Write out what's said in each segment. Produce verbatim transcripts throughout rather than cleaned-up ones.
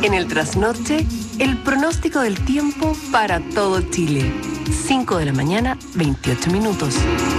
En el trasnoche, el pronóstico del tiempo para todo Chile. cinco de la mañana, veintiocho minutos.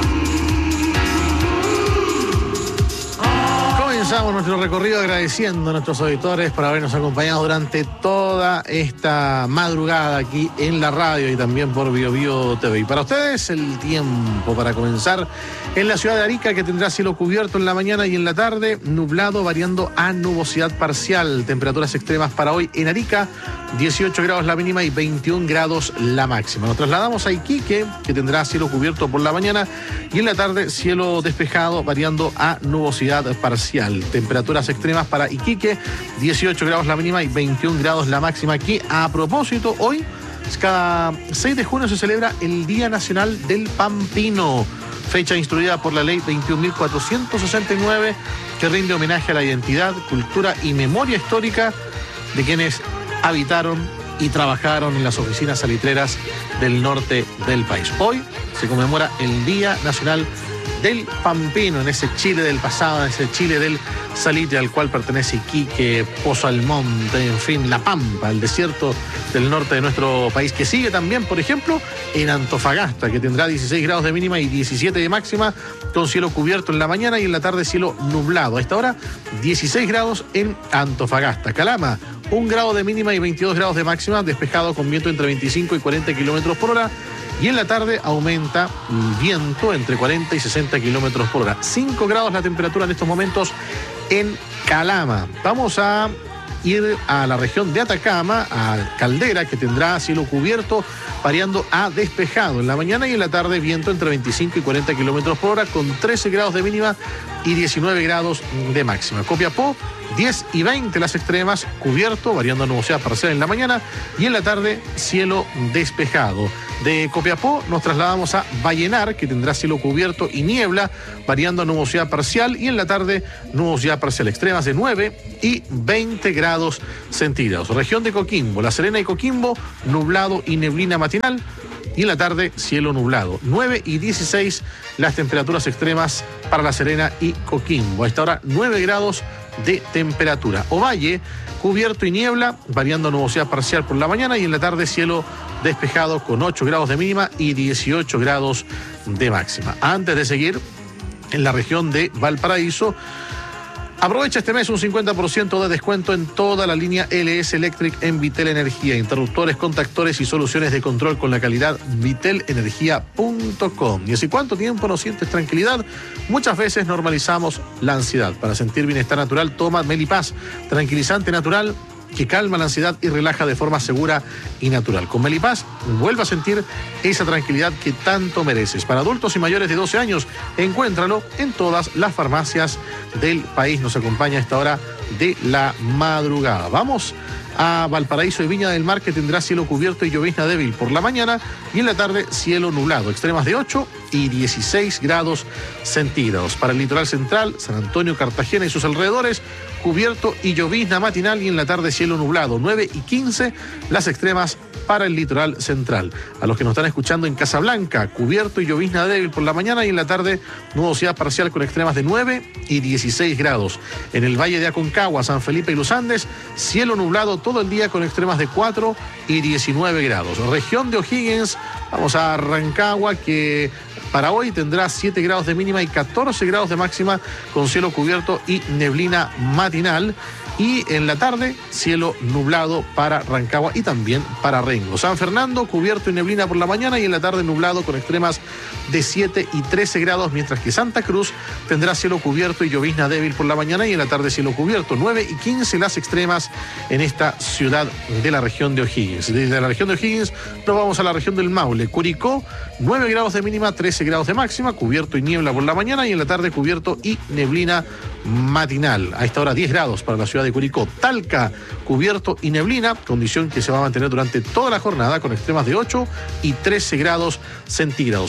Comenzamos nuestro recorrido agradeciendo a nuestros auditores por habernos acompañado durante toda esta madrugada aquí en la radio y también por Bio Bio T V. Y para ustedes el tiempo para comenzar en la ciudad de Arica, que tendrá cielo cubierto en la mañana y en la tarde, nublado variando a nubosidad parcial. Temperaturas extremas para hoy en Arica, dieciocho grados la mínima y veintiún grados la máxima. Nos trasladamos a Iquique, que tendrá cielo cubierto por la mañana y en la tarde cielo despejado variando a nubosidad parcial. Temperaturas extremas para Iquique, dieciocho grados la mínima y veintiún grados la máxima. Aquí, a propósito, hoy, cada seis de junio se celebra el Día Nacional del Pampino, fecha instruida por la ley veintiún mil cuatrocientos sesenta y nueve, que rinde homenaje a la identidad, cultura y memoria histórica de quienes habitaron y trabajaron en las oficinas salitreras del norte del país. Hoy se conmemora el Día Nacional del Pampino, en ese Chile del pasado, en ese Chile del salitre al cual pertenece Iquique, Pozo Almonte, en fin, La Pampa, el desierto del norte de nuestro país, que sigue también, por ejemplo, en Antofagasta, que tendrá dieciséis grados de mínima y diecisiete de máxima, con cielo cubierto en la mañana y en la tarde cielo nublado. A esta hora, dieciséis grados en Antofagasta. Calama, un grado de mínima y veintidós grados de máxima, despejado con viento entre veinticinco y cuarenta kilómetros por hora. Y en la tarde aumenta el viento entre cuarenta y sesenta kilómetros por hora. cinco grados la temperatura en estos momentos en Calama. Vamos a ir a la región de Atacama, a Caldera, que tendrá cielo cubierto, variando a despejado en la mañana y en la tarde viento entre veinticinco y cuarenta kilómetros por hora, con trece grados de mínima y diecinueve grados de máxima. Copiapó, diez y veinte las extremas, cubierto, variando a nubosidad parcial en la mañana y en la tarde cielo despejado. De Copiapó nos trasladamos a Vallenar, que tendrá cielo cubierto y niebla, variando a nubosidad parcial y en la tarde nubosidad parcial, extremas de nueve y veinte grados centígrados. Región de Coquimbo, La Serena y Coquimbo, nublado y neblina matinal. Y en la tarde, cielo nublado. nueve y dieciséis las temperaturas extremas para La Serena y Coquimbo. A esta hora, nueve grados de temperatura. Ovalle, cubierto y niebla, variando a nubosidad parcial por la mañana y en la tarde, cielo despejado con ocho grados de mínima y dieciocho grados de máxima. Antes de seguir, en la región de Valparaíso, aprovecha este mes un cincuenta por ciento de descuento en toda la línea L S Electric en Vitel Energía. Interruptores, contactores y soluciones de control con la calidad vitel energía punto com. ¿Y hace cuánto tiempo no sientes tranquilidad? Muchas veces normalizamos la ansiedad. Para sentir bienestar natural, toma Melipaz, tranquilizante natural que calma la ansiedad y relaja de forma segura y natural. Con Melipaz, vuelve a sentir esa tranquilidad que tanto mereces. Para adultos y mayores de doce años, encuéntralo en todas las farmacias del país. Nos acompaña a esta hora de la madrugada. Vamos a Valparaíso y Viña del Mar, que tendrá cielo cubierto y llovizna débil por la mañana y en la tarde cielo nublado, extremas de ocho y dieciséis grados centígrados. Para el litoral central, San Antonio, Cartagena y sus alrededores, cubierto y llovizna matinal y en la tarde cielo nublado, nueve y quince las extremas para el litoral central. A los que nos están escuchando en Casablanca, cubierto y llovizna débil por la mañana y en la tarde nubosidad parcial con extremas de nueve y dieciséis grados. En el Valle de Aconcagua, San Felipe y Los Andes, cielo nublado todo el día con extremas de cuatro y diecinueve grados. Región de O'Higgins, vamos a Rancagua, que para hoy tendrá siete grados de mínima y catorce grados de máxima con cielo cubierto y neblina matinal. Y en la tarde, cielo nublado para Rancagua y también para Rengo. San Fernando, cubierto y neblina por la mañana y en la tarde nublado con extremas de siete y trece grados, mientras que Santa Cruz tendrá cielo cubierto y llovizna débil por la mañana y en la tarde cielo cubierto, nueve y quince las extremas en esta ciudad de la región de O'Higgins. Desde la región de O'Higgins nos vamos a la región del Maule. Curicó, nueve grados de mínima, trece grados de máxima, cubierto y niebla por la mañana y en la tarde cubierto y neblina matinal. A esta hora diez grados para la ciudad de Curicó. Talca, cubierto y neblina, condición que se va a mantener durante toda la jornada con extremas de ocho y trece grados centígrados. Constitución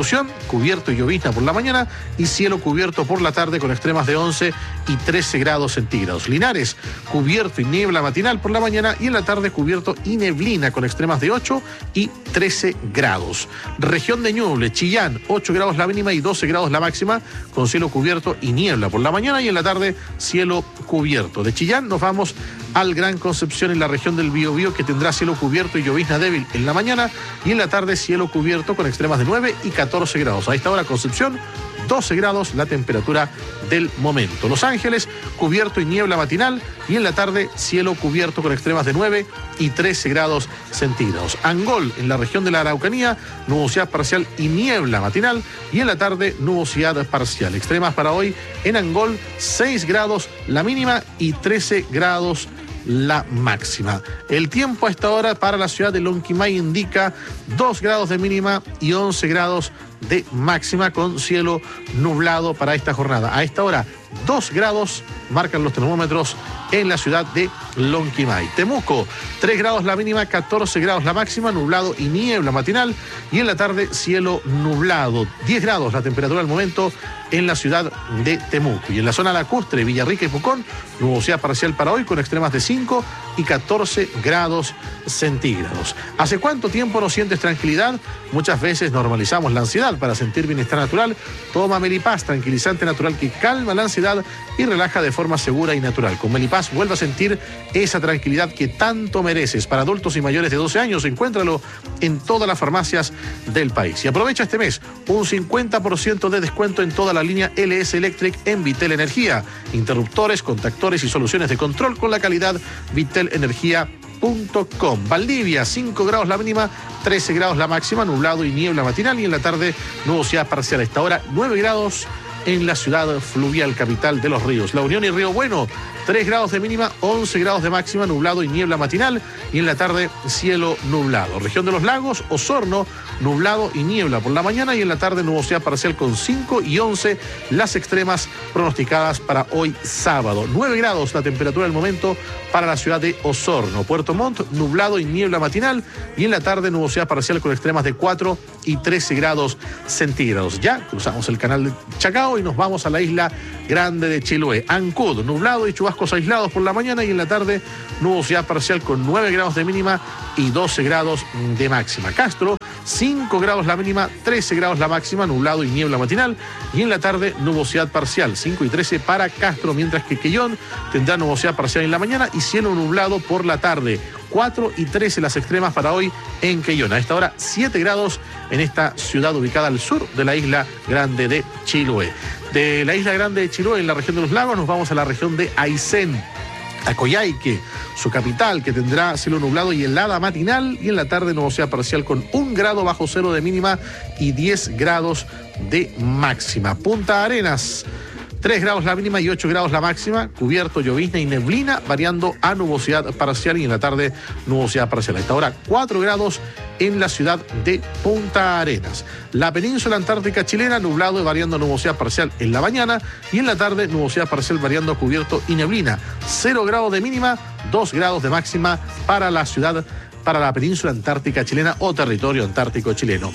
Constitución, cubierto y llovizna por la mañana y cielo cubierto por la tarde con extremas de once y trece grados centígrados. Linares, cubierto y niebla matinal por la mañana y en la tarde cubierto y neblina con extremas de ocho y trece grados. Región de Ñuble, Chillán, ocho grados la mínima y doce grados la máxima con cielo cubierto y niebla por la mañana y en la tarde cielo cubierto. De Chillán nos vamos al Gran Concepción en la región del Biobío, que tendrá cielo cubierto y llovizna débil en la mañana y en la tarde cielo cubierto con extremas de nueve y catorce grados. A esta hora Concepción, doce grados la temperatura del momento. Los Ángeles, cubierto y niebla matinal y en la tarde cielo cubierto con extremas de nueve y trece grados centígrados. Angol, en la región de la Araucanía, nubosidad parcial y niebla matinal y en la tarde nubosidad parcial. Extremas para hoy en Angol, seis grados la mínima y trece grados la máxima. El tiempo a esta hora para la ciudad de Lonquimay indica dos grados de mínima y once grados de máxima con cielo nublado para esta jornada. A esta hora, dos grados marcan los termómetros en la ciudad de Lonquimay. Temuco, tres grados la mínima, catorce grados la máxima, nublado y niebla matinal y en la tarde cielo nublado. diez grados la temperatura al momento en la ciudad de Temuco. Y en la zona lacustre, Villarrica y Pucón, nubosidad parcial para hoy con extremas de cinco y catorce grados centígrados. ¿Hace cuánto tiempo no sientes tranquilidad? Muchas veces normalizamos la ansiedad. Para sentir bienestar natural, toma Melipaz, tranquilizante natural que calma la ansiedad y relaja de forma segura y natural. Con Melipaz vuelve a sentir esa tranquilidad que tanto mereces. Para adultos y mayores de doce años, encuéntralo en todas las farmacias del país. Y aprovecha este mes un cincuenta por ciento de descuento en toda la línea L S Electric en Vitel Energía. Interruptores, contactores y soluciones de control con la calidad Vitel Energía punto com. Valdivia, cinco grados la mínima, trece grados la máxima, nublado y niebla matinal y en la tarde nubosidad parcial. A esta hora, nueve grados en la ciudad fluvial capital de los ríos. La Unión y Río Bueno, tres grados de mínima, once grados de máxima, nublado y niebla matinal y en la tarde cielo nublado. Región de los Lagos, Osorno, nublado y niebla por la mañana y en la tarde nubosidad parcial con cinco y once las extremas pronosticadas para hoy sábado. nueve grados la temperatura del momento para la ciudad de Osorno. Puerto Montt, nublado y niebla matinal y en la tarde nubosidad parcial con extremas de cuatro y trece grados centígrados. Ya cruzamos el canal de Chacao y nos vamos a la isla grande de Chiloé. Ancud, nublado y chubascos aislados por la mañana y en la tarde nubosidad parcial con nueve grados de mínima y doce grados de máxima. Castro, cinco grados la mínima, trece grados la máxima, nublado y niebla matinal y en la tarde nubosidad parcial, cinco y trece para Castro, mientras que Quellón tendrá nubosidad parcial en la mañana y cielo nublado por la tarde. cuatro y trece las extremas para hoy en Quellón. A esta hora, siete grados en esta ciudad ubicada al sur de la isla grande de Chiloé. De la isla grande de Chiloé, en la región de los lagos, nos vamos a la región de Aysén, a Coyhaique, su capital, que tendrá cielo nublado y helada matinal y en la tarde nubosidad parcial con un grado bajo cero de mínima y diez grados de máxima. Punta Arenas, tres grados la mínima y ocho grados la máxima, cubierto, llovizna y neblina, variando a nubosidad parcial y en la tarde nubosidad parcial. A esta hora, cuatro grados en la ciudad de Punta Arenas. La península antártica chilena, nublado y variando a nubosidad parcial en la mañana y en la tarde nubosidad parcial variando a cubierto y neblina. cero grados de mínima, dos grados de máxima para la ciudad, para la península antártica chilena o territorio antártico chileno.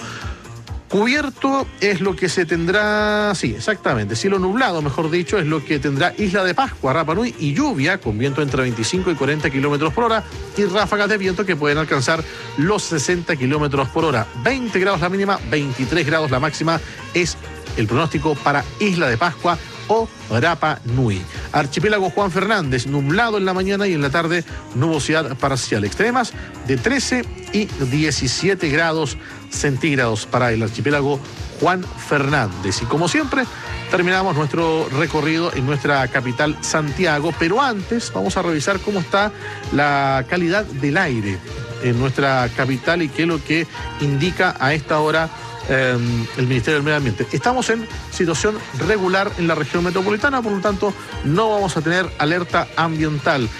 Cubierto es lo que se tendrá, sí, exactamente, cielo nublado, mejor dicho, es lo que tendrá Isla de Pascua, Rapa Nui y lluvia con viento entre veinticinco y cuarenta kilómetros por hora y ráfagas de viento que pueden alcanzar los sesenta kilómetros por hora. veinte grados la mínima, veintitrés grados la máxima es el pronóstico para Isla de Pascua o Rapa Nui. Archipiélago Juan Fernández, nublado en la mañana y en la tarde nubosidad parcial. Extremas de trece y diecisiete grados centígrados para el archipiélago Juan Fernández. Y como siempre, terminamos nuestro recorrido en nuestra capital, Santiago, pero antes vamos a revisar cómo está la calidad del aire en nuestra capital y qué es lo que indica a esta hora Eh, el Ministerio del Medio Ambiente. Estamos en situación regular en la región metropolitana, por lo tanto no vamos a tener alerta ambiental.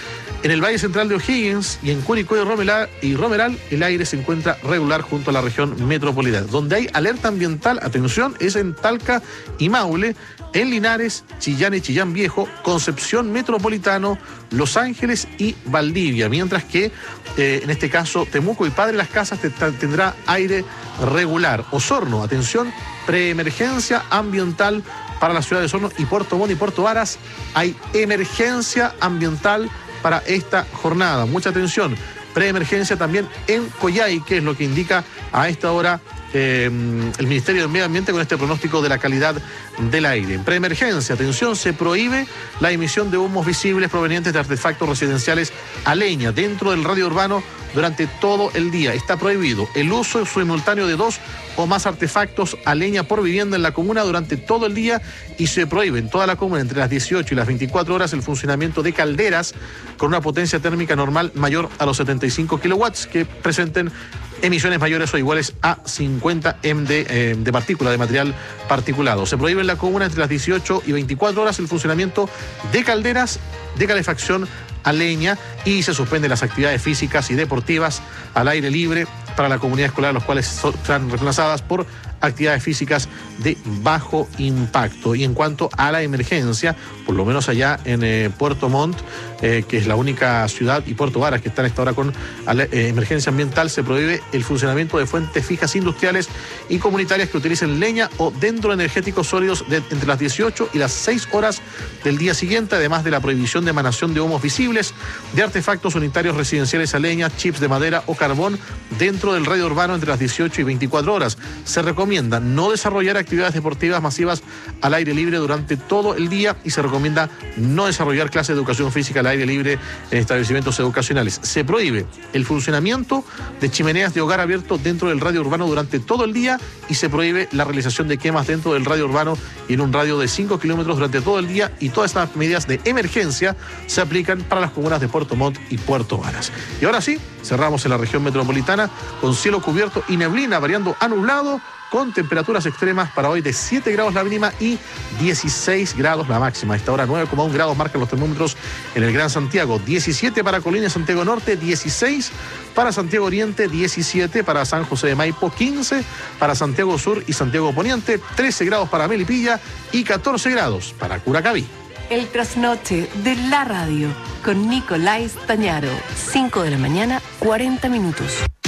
En el Valle Central de O'Higgins y en Curicó y Romeral, y Romeral el aire se encuentra regular junto a la región metropolitana. Donde hay alerta ambiental, atención, es en Talca y Maule, en Linares, Chillán y Chillán Viejo, Concepción Metropolitano, Los Ángeles y Valdivia. Mientras que, eh, en este caso, Temuco y Padre Las Casas tendrá aire regular. Osorno, atención, preemergencia ambiental para la ciudad de Osorno y Puerto Montt y Puerto Varas. Hay emergencia ambiental para esta jornada. Mucha atención. Preemergencia también en Coyhai, que es lo que indica a esta hora eh, el Ministerio del Medio Ambiente con este pronóstico de la calidad del aire. En preemergencia, atención, se prohíbe la emisión de humos visibles provenientes de artefactos residenciales a leña dentro del radio urbano durante todo el día. Está prohibido el uso simultáneo de dos o más artefactos a leña por vivienda en la comuna durante todo el día y se prohíbe en toda la comuna entre las dieciocho y las veinticuatro horas el funcionamiento de calderas con una potencia térmica normal mayor a los setenta y cinco kilowatts que presenten emisiones mayores o iguales a cincuenta mililitros de, eh, de partícula, de material particulado. Se prohíbe en la comuna entre las dieciocho y veinticuatro horas el funcionamiento de calderas de calefacción a leña y se suspenden las actividades físicas y deportivas al aire libre para la comunidad escolar, los cuales serán reemplazadas por actividades físicas de bajo impacto. Y en cuanto a la emergencia, por lo menos allá en eh, Puerto Montt, eh, que es la única ciudad, y Puerto Varas, que están a esta hora con eh, emergencia ambiental, se prohíbe el funcionamiento de fuentes fijas industriales y comunitarias que utilicen leña o dendroenergéticos sólidos de, entre las dieciocho y las seis horas del día siguiente, además de la prohibición de emanación de humos visibles, de artefactos unitarios residenciales a leña, chips de madera o carbón dentro del radio urbano entre las dieciocho y veinticuatro horas. Se recomienda no desarrollar actividades deportivas masivas al aire libre durante todo el día y se recomienda no desarrollar clases de educación física al aire libre en establecimientos educacionales. Se prohíbe el funcionamiento de chimeneas de hogar abierto dentro del radio urbano durante todo el día y se prohíbe la realización de quemas dentro del radio urbano y en un radio de cinco kilómetros durante todo el día, y todas estas medidas de emergencia se aplican para las comunas de Puerto Montt y Puerto Varas. Y ahora sí, cerramos en la región metropolitana con cielo cubierto y neblina variando a nublado, con temperaturas extremas para hoy de siete grados la mínima y dieciséis grados la máxima. A esta hora nueve coma uno grados marcan los termómetros en el Gran Santiago, diecisiete para Colina y Santiago Norte, dieciséis para Santiago Oriente, diecisiete para San José de Maipo, quince para Santiago Sur y Santiago Poniente, trece grados para Melipilla y catorce grados para Curacaví. El trasnoche de la radio con Nicolás Tañaro, cinco de la mañana, cuarenta minutos.